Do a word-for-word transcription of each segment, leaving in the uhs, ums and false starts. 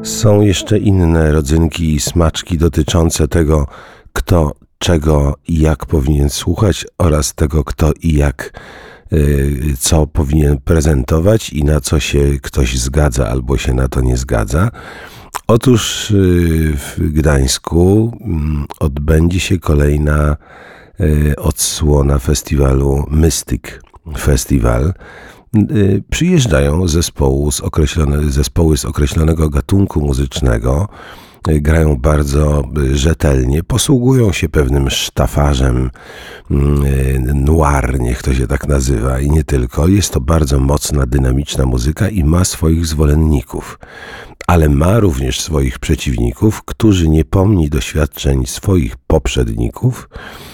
Są jeszcze inne rodzynki i smaczki dotyczące tego, kto czego i jak powinien słuchać oraz tego, kto i jak, yy, co powinien prezentować i na co się ktoś zgadza albo się na to nie zgadza. Otóż yy, w Gdańsku yy, odbędzie się kolejna yy, odsłona festiwalu Mystic Festival. Przyjeżdżają zespołu z określone, zespoły z określonego gatunku muzycznego, grają bardzo rzetelnie, posługują się pewnym sztafarzem noir, niech to się tak nazywa, i nie tylko. Jest to bardzo mocna, dynamiczna muzyka i ma swoich zwolenników, ale ma również swoich przeciwników, którzy nie pomni doświadczeń swoich poprzedników,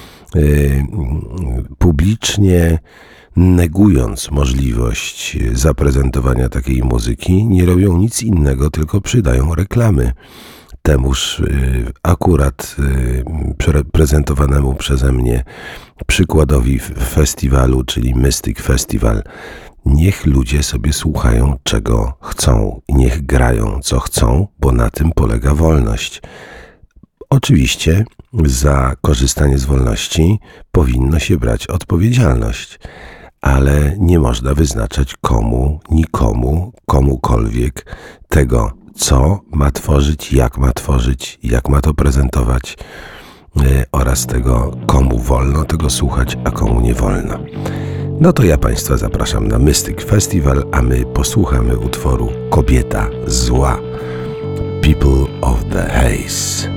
publicznie negując możliwość zaprezentowania takiej muzyki, nie robią nic innego, tylko przydają reklamy temuż akurat prezentowanemu przeze mnie przykładowi festiwalu, czyli Mystic Festival. Niech ludzie sobie słuchają, czego chcą i niech grają, co chcą, bo na tym polega wolność. Oczywiście za korzystanie z wolności powinno się brać odpowiedzialność, ale nie można wyznaczać komu, nikomu, komukolwiek tego, co ma tworzyć, jak ma tworzyć, jak ma to prezentować yy, oraz tego, komu wolno tego słuchać, a komu nie wolno. No to ja Państwa zapraszam na Mystic Festival, a my posłuchamy utworu Kobieta Zła, People of the Haze.